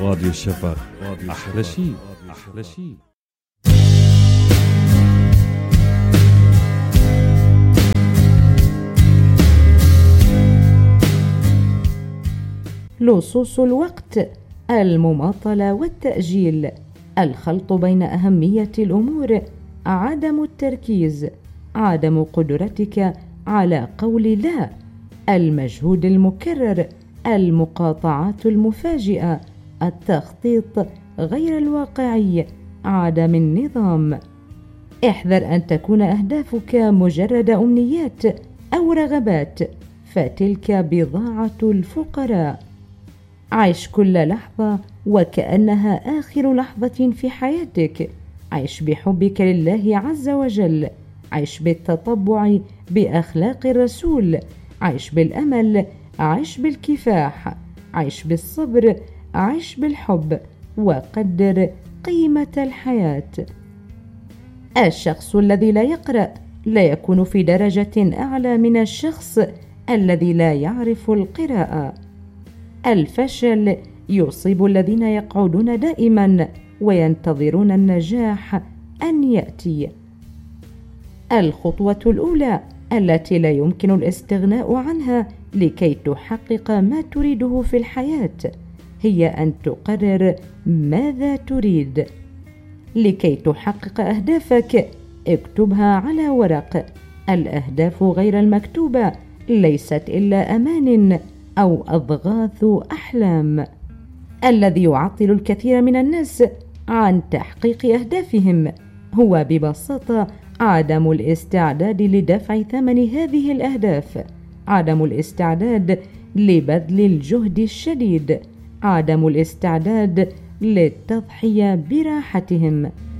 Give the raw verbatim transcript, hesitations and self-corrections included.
راديو الشفق، أحلى شيء أحلى شيء. لصوص الوقت، المماطلة والتأجيل، الخلط بين أهمية الأمور، عدم التركيز، عدم قدرتك على قول لا، المجهود المكرر، المقاطعات المفاجئة، التخطيط غير الواقعي، عدم النظام. احذر أن تكون أهدافك مجرد أمنيات أو رغبات، فتلك بضاعة الفقراء. عيش كل لحظة وكأنها آخر لحظة في حياتك. عيش بحبك لله عز وجل. عيش بالتطبع بأخلاق الرسول. عيش بالأمل. عيش بالكفاح. عيش بالصبر. عيش بالحب، وقدر قيمة الحياة. الشخص الذي لا يقرأ لا يكون في درجة أعلى من الشخص الذي لا يعرف القراءة. الفشل يصيب الذين يقعدون دائما وينتظرون النجاح أن يأتي. الخطوة الأولى التي لا يمكن الاستغناء عنها لكي تحقق ما تريده في الحياة هي أن تقرر ماذا تريد. لكي تحقق أهدافك اكتبها على ورق. الأهداف غير المكتوبة ليست إلا أمان أو أضغاث أحلام. الذي يعطل الكثير من الناس عن تحقيق أهدافهم هو ببساطة عدم الاستعداد لدفع ثمن هذه الأهداف، عدم الاستعداد لبذل الجهد الشديد، عدم الاستعداد للتضحية براحتهم.